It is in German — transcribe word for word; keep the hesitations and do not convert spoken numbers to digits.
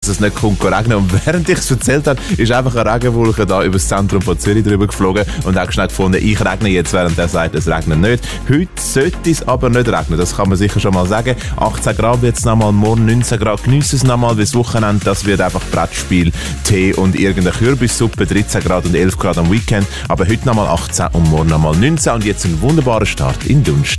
es nicht kommt regnen. Und während ich es erzählt habe, ist einfach eine Regenwolke da über das Zentrum von Zürich drüber geflogen und habe schnell gefunden, ich regne jetzt, während er sagt, es regnet nicht. Heute sollte es aber nicht regnen, das kann man sicher schon mal sagen. achtzehn Grad wird es nochmal, morgen neunzehn Grad, geniessen es nochmal, weil das Wochenende, das wird einfach Brettspiel, Tee und irgendeine Kürbissuppe, dreizehn Grad und elf Grad am Weekend. Aber heute nochmal achtzehn und morgen nochmal neunzehn und jetzt ein wunderbarer Start in Dunst.